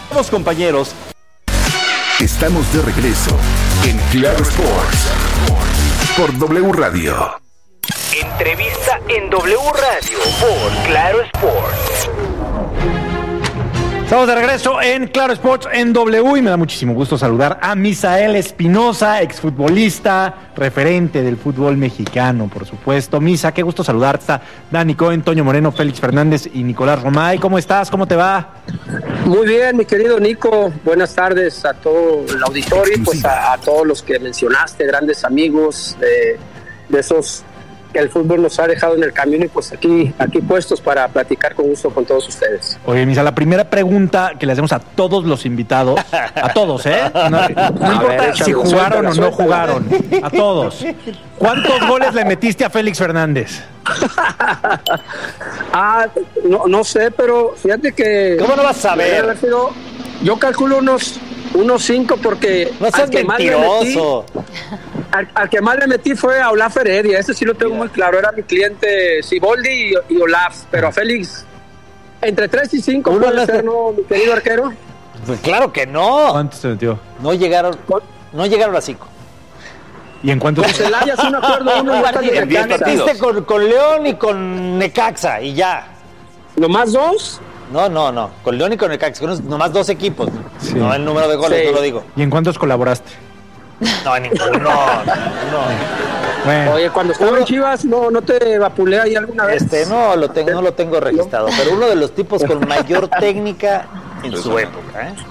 Somos compañeros. Estamos de regreso en Claro Sports por W Radio. Entrevista en W Radio por Claro Sports. Estamos de regreso en Claro Sports en W y me da muchísimo gusto saludar a Misael Espinosa, exfutbolista, referente del fútbol mexicano, por supuesto. Misa, qué gusto saludarte. Está Dani Cohen, Toño Moreno, Félix Fernández y Nicolás Romay. ¿Cómo estás? ¿Cómo te va? Muy bien, mi querido Nico. Buenas tardes a todo el auditorio y pues a todos los que mencionaste, grandes amigos de esos que el fútbol nos ha dejado en el camino y pues aquí puestos para platicar con gusto con todos ustedes. Oye, Misa, la primera pregunta que le hacemos a todos los invitados, a todos, No importa si jugaron o no jugaron, a todos. ¿Cuántos goles le metiste a Félix Fernández? No sé, pero fíjate que... ¿Cómo no vas a saber? Yo calculo unos 5 porque... No seas mentiroso. Al que más le metí fue a Olaf Heredia, ese sí lo tengo muy claro, era mi cliente Siboldi y Olaf, pero a Félix, entre 3 y 5 puede ser, ¿no, mi querido arquero? Pues claro que no. ¿Cuántos te metió? No llegaron a 5. ¿Y en cuántos? Con Celaya sí me acuerdo uno. Partiste con León y con Necaxa y ya. ¿Nomás 2? No, con León y con Necaxa, nomás 2 equipos, sí. No el número de goles, no lo digo. ¿Y en cuántos colaboraste? No, en ninguno. Bueno. Oye, cuando estaba en Chivas, ¿no te vapulé ahí alguna vez? No lo tengo registrado, pero uno de los tipos con mayor técnica en su época,